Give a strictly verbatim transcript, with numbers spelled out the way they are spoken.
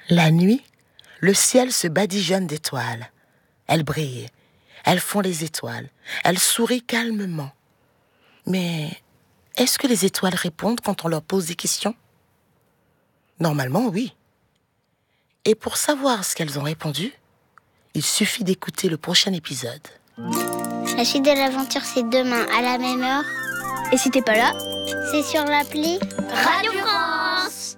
La nuit, le ciel se badigeonne d'étoiles. Elles brillent, elles font les étoiles, elles sourient calmement. Mais est-ce que les étoiles répondent quand on leur pose des questions? Normalement, oui. Et pour savoir ce qu'elles ont répondu, il suffit d'écouter le prochain épisode. La suite de l'aventure, c'est demain à la même heure. Et si t'es pas là, c'est sur l'appli Radio France.